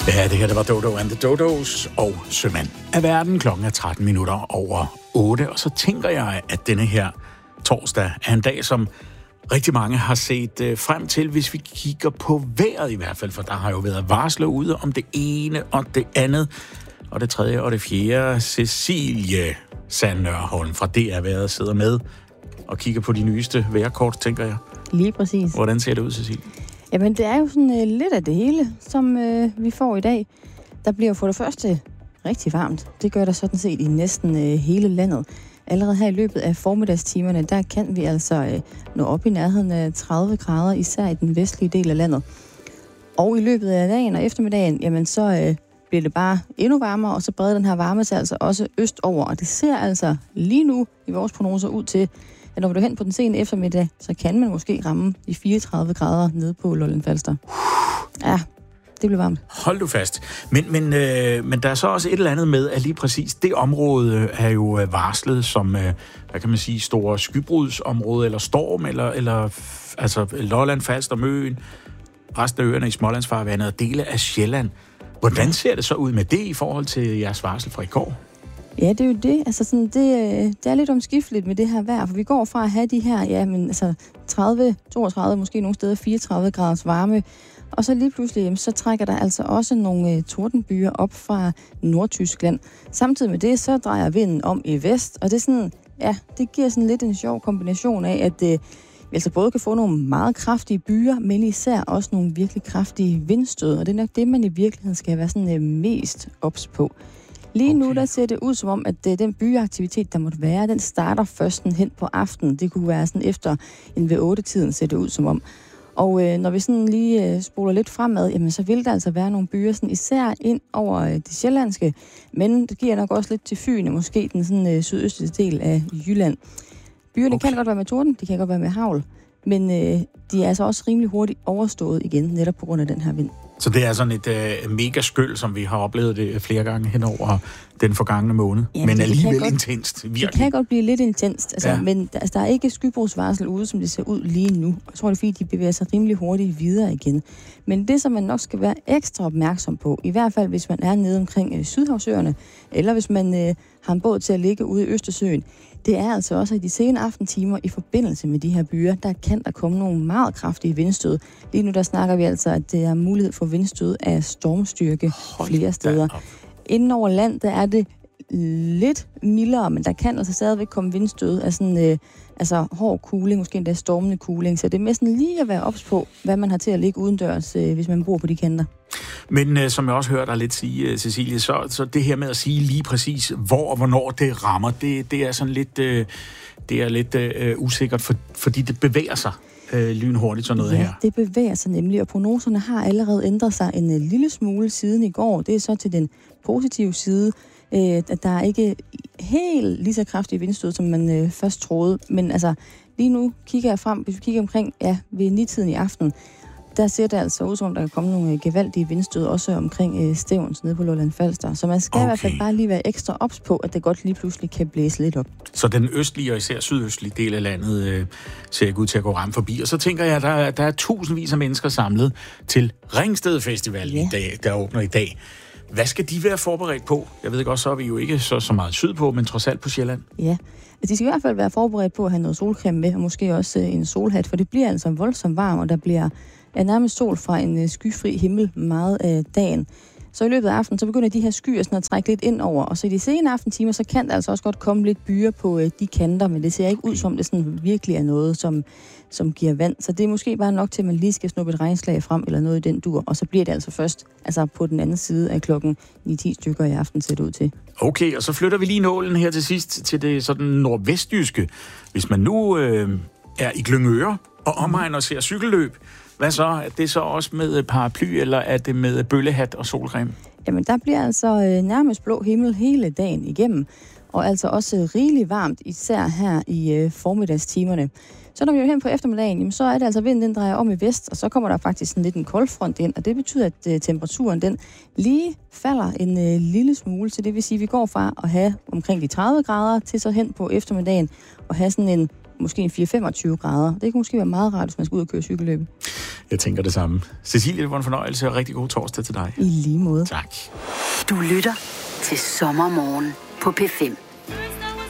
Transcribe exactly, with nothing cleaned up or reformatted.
Ja, det her det var Dodo and the Dodos og Sømand af verden. Klokken er tretten minutter over otte, og så tænker jeg, at denne her torsdag er en dag, som rigtig mange har set øh, frem til, hvis vi kigger på vejret i hvert fald, for der har jo været varsler ude om det ene og det andet, og det tredje og det fjerde. Cecilie Sandnørholm fra D R Vejret sidder med og kigger på de nyeste vejrkort, tænker jeg. Lige præcis. Hvordan ser det ud, Cecilie? Jamen, det er jo sådan øh, lidt af det hele, som øh, vi får i dag. Der bliver for det første rigtig varmt. Det gør der sådan set i næsten øh, hele landet. Allerede her i løbet af formiddagstimerne, der kan vi altså øh, nå op i nærheden af tredive grader, især i den vestlige del af landet. Og i løbet af dagen og eftermiddagen, jamen så øh, bliver det bare endnu varmere, og så breder den her varme sig altså også østover. Og det ser altså lige nu i vores prognoser ud til, at når vi er hen på den sene eftermiddag, så kan man måske ramme de fireogtredive grader nede på Lolland Falster. Ja, det bliver varmt. Hold du fast. Men, men, øh, men der er så også et eller andet med, at lige præcis det område er jo varslet som, øh, hvad kan man sige, store skybrudsområde, eller storm, eller, eller altså Lolland Falster, Møn, resten af øerne i Smålandsfarvandet og dele af Sjælland. Hvordan ser det så ud med det i forhold til jeres varsel fra i går? Ja, det er jo det. Altså sådan, det, det er lidt omskifteligt med det her vejr, for vi går fra at have de her, ja, men altså tredive, toogtredive, måske nogle steder fireogtredive graders varme, og så lige pludselig, jamen, så trækker der altså også nogle uh, tordenbyer op fra Nordtyskland. Samtidig med det, så drejer vinden om i vest, og det er sådan, ja, det giver sådan lidt en sjov kombination af, at uh, vi altså både kan få nogle meget kraftige byer, men især også nogle virkelig kraftige vindstød, og det er nok det, man i virkeligheden skal være sådan uh, mest ops på. Lige nu, okay. Der ser det ud som om, at uh, den byeaktivitet, der måtte være, den starter først hen på aftenen. Det kunne være sådan efter en ved otte-tiden, ser det ud som om. Og øh, når vi sådan lige øh, spoler lidt fremad, jamen så vil der altså være nogle byer, sådan især ind over øh, det sjællandske, men det giver nok også lidt til Fyn, og måske den sådan, øh, sydøstlige del af Jylland. Byerne okay. kan godt være med torden, de kan godt være med hagl, men øh, de er altså også rimelig hurtigt overstået igen, netop på grund af den her vind. Så det er sådan et øh, mega skyld, som vi har oplevet det flere gange hen over den forgangne måned. Ja, men alligevel godt, intenst. Virkelig. Det kan godt blive lidt intenst, altså, ja. Men altså, der er ikke skybrudsvarsel ude, som det ser ud lige nu. Jeg tror, det er fordi, de bevæger sig rimelig hurtigt videre igen. Men det, som man nok skal være ekstra opmærksom på, i hvert fald hvis man er nede omkring øh, Sydhavsøerne, eller hvis man øh, har en båd til at ligge ude i Østersøen, det er altså også i de sene aftentimer i forbindelse med de her byer, der kan der komme nogle meget kraftige vindstød. Lige nu der snakker vi altså, at det er mulighed for vindstød af stormstyrke Hold flere steder. Inden over land, der er det lidt mildere, men der kan altså stadigvæk komme vindstød af sådan, øh, altså hård kuling, måske endda stormende kuling. Så det er næsten lige at være ops på, hvad man har til at ligge udendørs, øh, hvis man bor på de kanter. Men øh, som jeg også hørte dig lidt sige, Cecilie, så, så det her med at sige lige præcis, hvor og hvornår det rammer, det, det er sådan lidt, øh, det er lidt øh, usikkert, for, fordi det bevæger sig øh, lynhurtigt sådan noget ja, her. Det bevæger sig nemlig, og prognoserne har allerede ændret sig en øh, lille smule siden i går. Det er så til den positive side, øh, at der er ikke helt lige så kraftige vindstød, som man øh, først troede. Men altså, lige nu kigger jeg frem, hvis vi kigger omkring, ja, ved ni-tiden i aften, der ser det altså ud som om, der kan komme nogle gevaldige vindstød, også omkring øh, Stevns nede på Lolland Falster. Så man skal okay. i hvert fald bare lige være ekstra ops på, at det godt lige pludselig kan blæse lidt op. Så den østlige og især sydøstlige del af landet øh, ser ikke ud til at gå ramt forbi. Og så tænker jeg, at der, der er tusindvis af mennesker samlet til Ringsted Festival, ja. i dag, der åbner i dag. Hvad skal de være forberedt på? Jeg ved godt, så er vi jo ikke så, så meget sydpå, men trods alt på Sjælland. Ja, de skal i hvert fald være forberedt på at have noget solcreme med, og måske også øh, en solhat, for det bliver altså voldsomt varmt, og der bliver er nærmest sol fra en øh, skyfri himmel meget af dagen. Så i løbet af aftenen, så begynder de her skyer sådan at trække lidt ind over, og så i de sene aftentimer, så kan der altså også godt komme lidt byer på øh, de kanter, men det ser ikke ud som, det sådan virkelig er noget, som, som giver vand. Så det er måske bare nok til, at man lige skal snuppe et regnslag frem, eller noget i den dur, og så bliver det altså først altså på den anden side af klokken ni-ti stykker i aften, ser det ud til. Okay, og så flytter vi lige nålen her til sidst til det sådan nordvestjyske. Hvis man nu øh, er i Glyngøre og omegn og ser cykelløb, hvad så? Er det så også med paraply, eller er det med bøllehat og solcreme? Jamen, der bliver altså øh, nærmest blå himmel hele dagen igennem, og altså også rigeligt varmt, især her i øh, formiddagstimerne. Så når vi er hen på eftermiddagen, jamen, så er det altså vinden, den drejer om i vest, og så kommer der faktisk sådan lidt en koldfront ind, og det betyder, at øh, temperaturen den lige falder en øh, lille smule, så det vil sige, at vi går fra at have omkring de tredive grader til så hen på eftermiddagen og have sådan en måske en fire til femogtyve grader. Det kan måske være meget rart, hvis man skal ud og køre cykelløb. Jeg tænker det samme. Cecilie, det var en fornøjelse og rigtig god torsdag til dig. I lige måde. Tak. Du lytter til Sommermorgen på P fem.